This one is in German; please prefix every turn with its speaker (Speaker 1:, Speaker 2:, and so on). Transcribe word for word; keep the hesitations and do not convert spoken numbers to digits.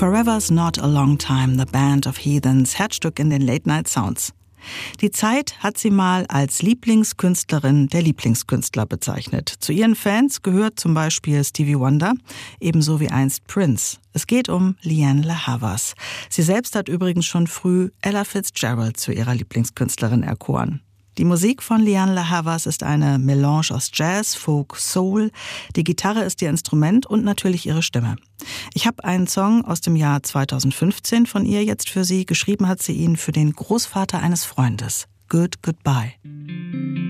Speaker 1: Forever's Not a Long Time, The Band of Heathens, Herzstück in den Late-Night-Sounds. Die Zeit hat sie mal als Lieblingskünstlerin der Lieblingskünstler bezeichnet. Zu ihren Fans gehört zum Beispiel Stevie Wonder, ebenso wie einst Prince. Es geht um Lianne La Havas. Sie selbst hat übrigens schon früh Ella Fitzgerald zu ihrer Lieblingskünstlerin erkoren. Die Musik von Lianne La Havas ist eine Melange aus Jazz, Folk, Soul. Die Gitarre ist ihr Instrument und natürlich ihre Stimme. Ich habe einen Song aus dem Jahr zweitausendfünfzehn von ihr jetzt für Sie. Geschrieben hat sie ihn für den Großvater eines Freundes. Good Goodbye.